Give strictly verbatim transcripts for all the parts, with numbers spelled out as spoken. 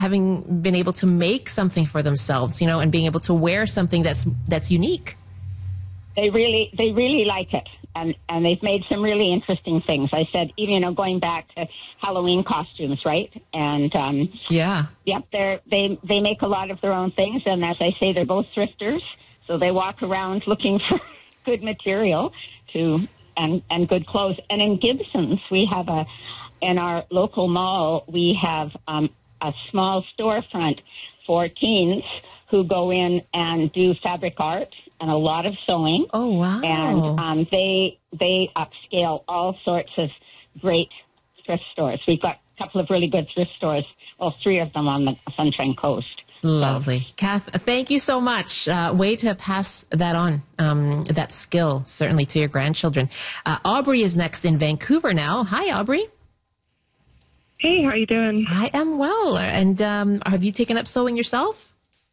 having been able to make something for themselves, you know, and being able to wear something that's that's unique. They really, they really like it, and and they've made some really interesting things. I said, even you know, going back to Halloween costumes, right? And um, yeah, yep, they they they make a lot of their own things, and as I say, they're both thrifters, so they walk around looking for good material to and and good clothes. And in Gibson's, we have a in our local mall, we have um, a small storefront for teens who go in and do fabric art and a lot of sewing. Oh, wow. And um, they they upscale all sorts of great thrift stores. We've got a couple of really good thrift stores, well, three of them on the Sunshine Coast. Lovely. So. Kath, thank you so much. Uh, way to pass that on, um, that skill, certainly to your grandchildren. Uh, Aubrey is next in Vancouver now. Hi, Aubrey. Hey, how you doing? I am well. And um, have you taken up sewing yourself?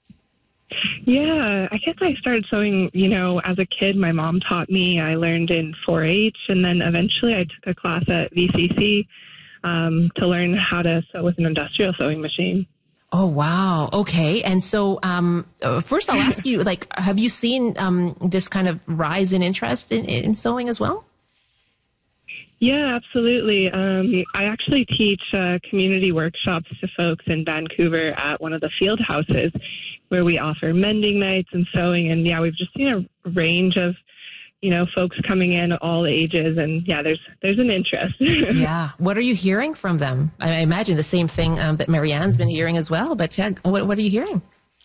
Yeah, I guess I started sewing, you know, as a kid. My mom taught me. I learned in four H, and then eventually I took a class at V C C um, to learn how to sew with an industrial sewing machine. Oh, wow. Okay. And so um, first I'll ask you, like, have you seen um, this kind of rise in interest in, in sewing as well? Yeah, absolutely. Um, I actually teach uh, community workshops to folks in Vancouver at one of the field houses where we offer mending nights and sewing. And yeah, we've just seen a range of, you know, folks coming in all ages. And yeah, there's there's an interest. Yeah. What are you hearing from them? I imagine the same thing um, that Marianne's been hearing as well. But yeah, what, what are you hearing?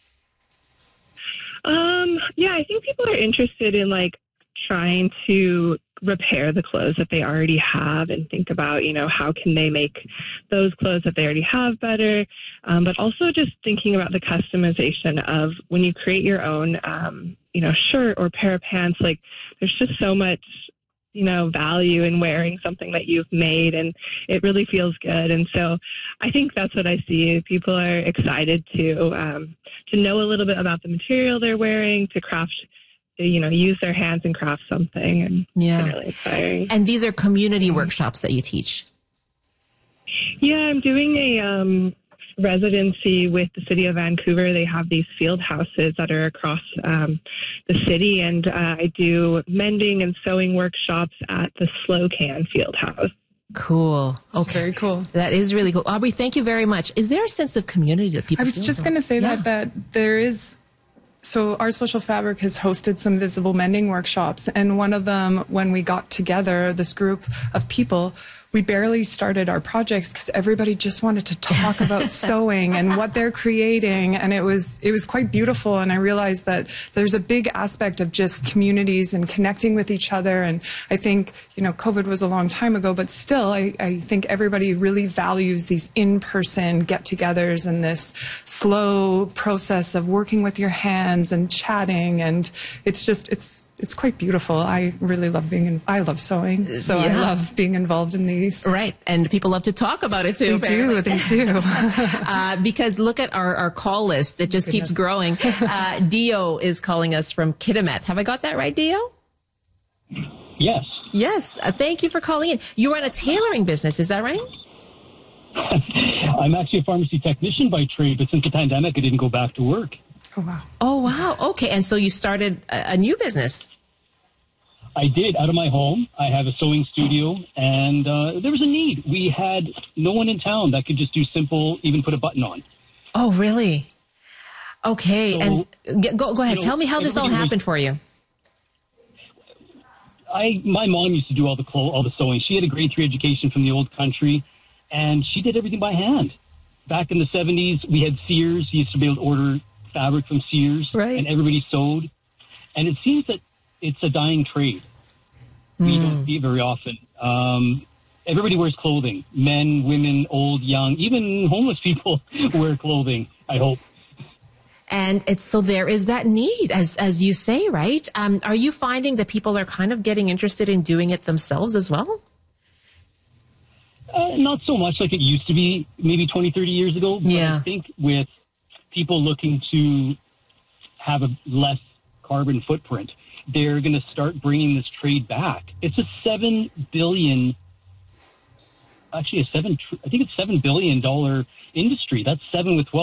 Um, yeah, I think people are interested in like trying to repair the clothes that they already have and think about, you know, how can they make those clothes that they already have better, um, but also just thinking about the customization of when you create your own, um, you know, shirt or pair of pants, like there's just so much, you know, value in wearing something that you've made, and it really feels good. And so I think that's what I see. People are excited to, um, to know a little bit about the material they're wearing, to craft, you know, use their hands and craft something. And yeah. It's really inspiring. And these are community workshops that you teach? Yeah, I'm doing a um, residency with the city of Vancouver. They have these field houses that are across um, the city, and uh, I do mending and sewing workshops at the Slow Can Field House. Cool. That's okay. very cool. That is really cool. Aubrey, thank you very much. Is there a sense of community that people I was feel just about? going to say yeah. that, that there is... So our Social Fabric has hosted some visible mending workshops, and one of them, when we got together, this group of people, we barely started our projects because everybody just wanted to talk about sewing and what they're creating, and it was it was quite beautiful. And I realized that there's a big aspect of just communities and connecting with each other. And I think, you know, COVID was a long time ago, but still, I, I think everybody really values these in-person get-togethers and this slow process of working with your hands and chatting, and it's just it's. It's quite beautiful. I really love being in, I love sewing, so yeah. I love being involved in these. Right, and people love to talk about it too. They apparently. do, they do. uh, because look at our, our call list. It just Goodness. keeps growing. Uh, Dio is calling us from Kitimat. Have I got that right, Dio? Yes. Yes, uh, thank you for calling in. You run a tailoring business, is that right? I'm actually a pharmacy technician by trade, but since the pandemic, I didn't go back to work. Oh, wow. Oh, wow. Okay. And so you started a, a new business. I did, out of my home. I have a sewing studio, and uh, there was a need. We had no one in town that could just do simple, even put a button on. Oh, really? Okay. So, and get, go, go ahead. You know, Tell me how this all happened was, for you. I My mom used to do all the clo- all the sewing. She had a grade three education from the old country, and she did everything by hand. Back in the seventies, we had Sears. You used to be able to order fabric from Sears, right. and everybody sewed. And it seems that it's a dying trade. Mm. We don't see it very often. Um, everybody wears clothing. Men, women, old, young, even homeless people wear clothing, I hope. And it's so there is that need, as as you say, right? Um, are you finding that people are kind of getting interested in doing it themselves as well? Uh, not so much like it used to be maybe twenty, thirty years ago. But yeah. I think with people looking to have a less carbon footprint, they're going to start bringing this trade back. It's a seven billion, actually a seven, I think it's seven billion dollar industry. That's seven with twelve.